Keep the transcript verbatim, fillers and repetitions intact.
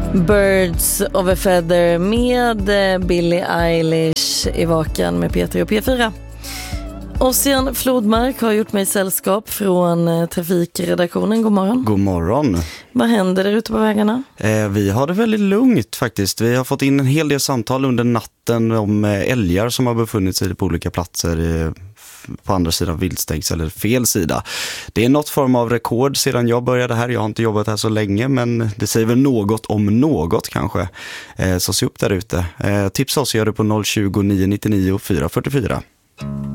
Birds of a Feather med Billie Eilish i Vaken med Peter och P fyra. Ossian Flodmark har gjort mig sällskap från trafikredaktionen. God morgon. God morgon. Vad händer där ute på vägarna? Eh, vi har det väldigt lugnt faktiskt. Vi har fått in en hel del samtal under natten om eh, älgar som har befunnit sig på olika platser eh, på andra sidan viltstängs eller fel sida. Det är något form av rekord sedan jag började här. Jag har inte jobbat här så länge, men det säger väl något om något kanske. Eh, så se upp där ute. Eh, tipsa oss, gör det på noll tjugo, nio nittionio, fyra fyrtiofyra.